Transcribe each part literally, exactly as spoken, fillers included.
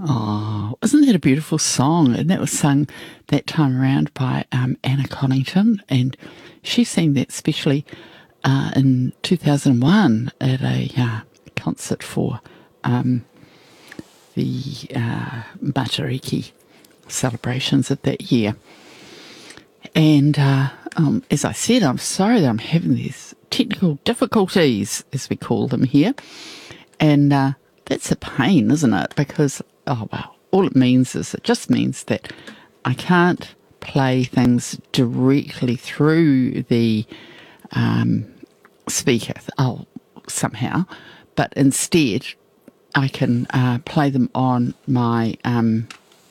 Oh, isn't that a beautiful song? And that was sung that time around by um, Anna Connington, and she sang that especially uh, in two thousand one at a uh, concert for um, the uh, Matariki celebrations of that year. And uh, um, as I said, I'm sorry that I'm having these technical difficulties, as we call them here. And uh, that's a pain, isn't it? Because, oh, well, all it means is, it just means that I can't play things directly through the um, speaker, oh, somehow, but instead I can uh, play them on my, um,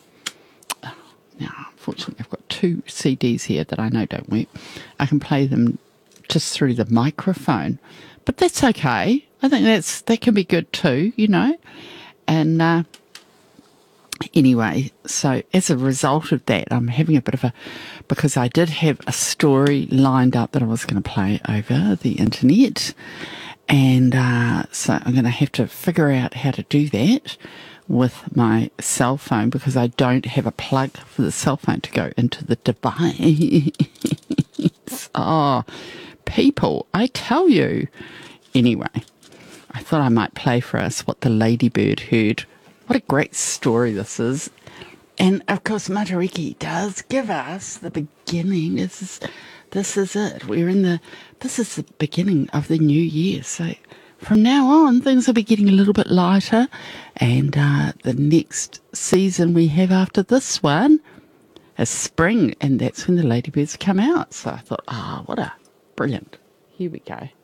now, unfortunately, I've got two C Ds here that I know don't work. I can play them just through the microphone, but that's okay. I think that's that can be good too, you know. And uh, anyway, so as a result of that, I'm having a bit of a, because I did have a story lined up that I was going to play over the internet, and uh, so I'm going to have to figure out how to do that with my cell phone, because I don't have a plug for the cell phone to go into the device. Oh, people, I tell you. Anyway, I thought I might play for us what the ladybird heard. What a great story this is. And of course, Matariki does give us the beginning. This is, this is it. We're in the, this is the beginning of the new year. So from now on, things will be getting a little bit lighter. And uh, the next season we have after this one is spring. And that's when the ladybirds come out. So I thought, ah, oh, what a brilliant. Here we go.